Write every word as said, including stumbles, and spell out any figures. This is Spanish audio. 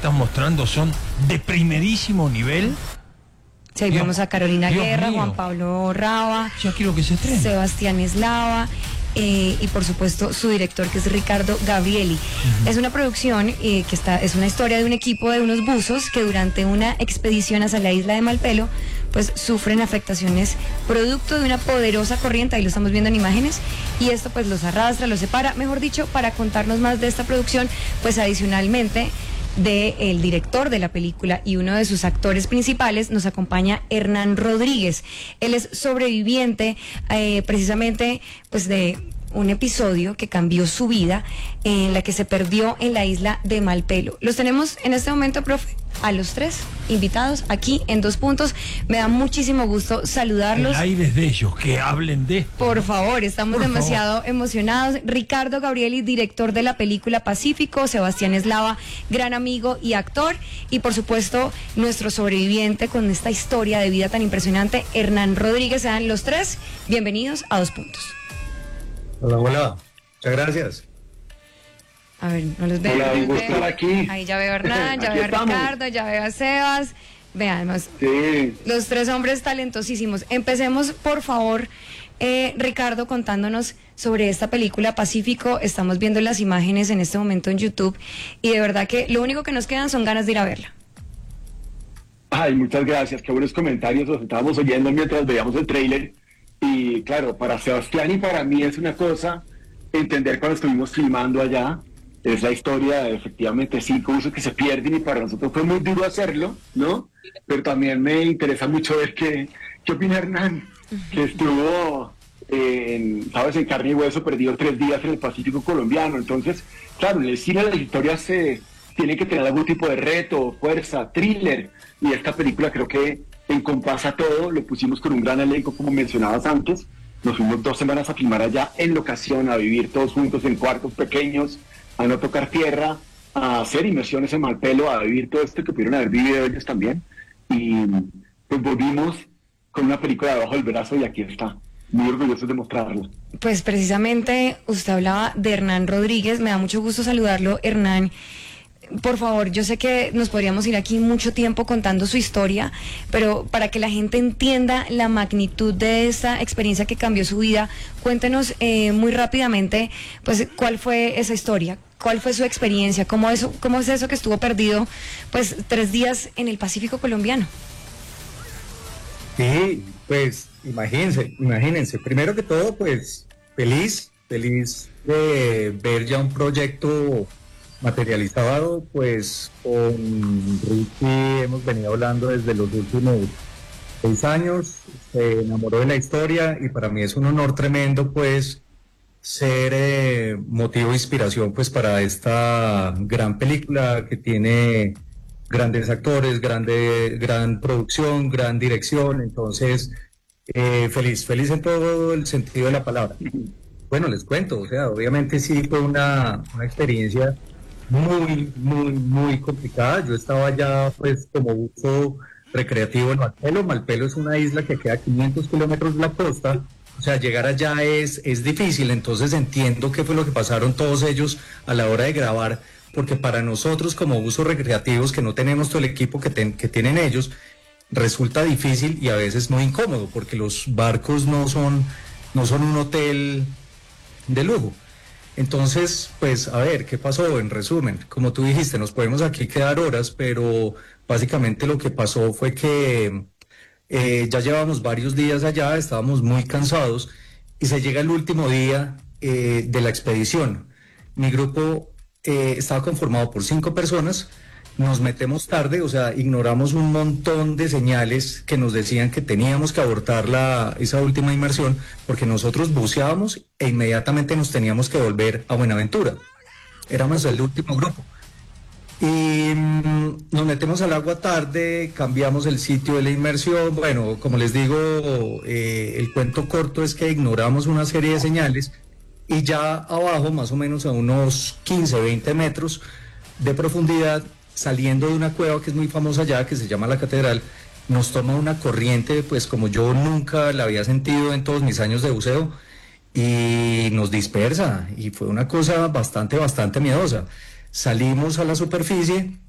están mostrando son de primerísimo nivel. Sí, ahí vemos a Carolina Dios Guerra, mío. Juan Pablo Raba, Ya quiero que se estrene. Sebastián Eslava, eh, y por supuesto su director, que es Ricardo Gabrieli. Uh-huh. Es una producción eh, que está, es una historia de un equipo de unos buzos que durante una expedición hacia la isla de Malpelo pues sufren afectaciones producto de una poderosa corriente, ahí lo estamos viendo en imágenes, y esto pues los arrastra, los separa. Mejor dicho, para contarnos más de esta producción, pues adicionalmente del director de la película y uno de sus actores principales, nos acompaña Hernán Rodríguez. Él es sobreviviente eh, precisamente pues de un episodio que cambió su vida, en la que se perdió en la isla de Malpelo. Los tenemos en este momento, profe, a los tres invitados aquí en Dos Puntos. Me da muchísimo gusto saludarlos. El aire es de ellos, que hablen de esto. Por favor, estamos Por demasiado favor. emocionados. Ricardo Gabrieli, director de la película Pacífico, Sebastián Eslava, gran amigo y actor, y por supuesto nuestro sobreviviente con esta historia de vida tan impresionante, Hernán Rodríguez. Sean los tres bienvenidos a Dos Puntos. Hola, hola, muchas gracias. A ver, no los veo. Hola, no un gusto estar aquí. Ahí ya veo a Hernán, ya veo a estamos. Ricardo, ya veo a Sebas. Veamos, sí. Los tres hombres talentosísimos. Empecemos, por favor, eh, Ricardo, contándonos sobre esta película Pacífico. Estamos viendo las imágenes en este momento en YouTube y de verdad que lo único que nos quedan son ganas de ir a verla. Ay, muchas gracias, qué buenos comentarios, los estábamos oyendo mientras veíamos el tráiler. Y claro, para Sebastián y para mí es una cosa entender cuando estuvimos filmando allá, es la historia de efectivamente cinco usos que se pierden, y para nosotros fue muy duro hacerlo, ¿no? Pero también me interesa mucho ver qué, qué opina Hernán, que estuvo, eh, en, sabes, en carne y hueso, perdido tres días en el Pacífico colombiano. Entonces, claro, en el cine las historias se tienen que tener algún tipo de reto, fuerza, thriller, y esta película creo que encompasa todo. Lo pusimos con un gran elenco, como mencionabas antes. Nos fuimos dos semanas a filmar allá en locación, a vivir todos juntos en cuartos pequeños, a no tocar tierra, a hacer inmersiones en Malpelo, a vivir todo esto que pudieron haber vivido ellos también. Y pues volvimos con una película debajo del brazo, y aquí está. Muy orgullosos de mostrarla. Pues precisamente usted hablaba de Hernán Rodríguez. Me da mucho gusto saludarlo, Hernán. Por favor, yo sé que nos podríamos ir aquí mucho tiempo contando su historia, pero para que la gente entienda la magnitud de esta experiencia que cambió su vida, cuéntenos eh, muy rápidamente, pues, cuál fue esa historia, cuál fue su experiencia, cómo, eso, cómo es eso que estuvo perdido, pues, tres días en el Pacífico colombiano. Sí, pues, imagínense, imagínense, primero que todo, pues, feliz, feliz de ver ya un proyecto materializado. Pues con Ricky hemos venido hablando desde los últimos seis años, se enamoró de la historia, y para mí es un honor tremendo pues ser eh, motivo de inspiración pues para esta gran película que tiene grandes actores, grande, gran producción, gran dirección. Entonces eh, feliz, feliz en todo el sentido de la palabra. Bueno, les cuento, o sea, obviamente sí fue una, una experiencia muy, muy, muy complicada. Yo estaba allá pues como buzo recreativo en Malpelo. Malpelo es una isla que queda a quinientos kilómetros de la costa, o sea, llegar allá es, es difícil. Entonces entiendo qué fue lo que pasaron todos ellos a la hora de grabar, porque para nosotros como buzos recreativos, que no tenemos todo el equipo que, ten, que tienen ellos, resulta difícil y a veces muy incómodo, porque los barcos no son, no son un hotel de lujo. Entonces, pues, a ver, ¿qué pasó? En resumen, como tú dijiste, nos podemos aquí quedar horas, pero básicamente lo que pasó fue que eh, ya llevábamos varios días allá, estábamos muy cansados, y se llega el último día eh, de la expedición. Mi grupo eh, estaba conformado por cinco personas. Nos metemos tarde, o sea, ignoramos un montón de señales que nos decían que teníamos que abortar la, esa última inmersión, porque nosotros buceábamos e inmediatamente nos teníamos que volver a Buenaventura. Éramos el último grupo. Y mmm, nos metemos al agua tarde, cambiamos el sitio de la inmersión. Bueno, como les digo, eh, el cuento corto es que ignoramos una serie de señales, y ya abajo, más o menos a unos quince, veinte metros de profundidad, saliendo de una cueva que es muy famosa allá, que se llama La Catedral, nos toma una corriente, pues como yo nunca la había sentido en todos mis años de buceo, y nos dispersa, y fue una cosa bastante, bastante miedosa. Salimos a la superficie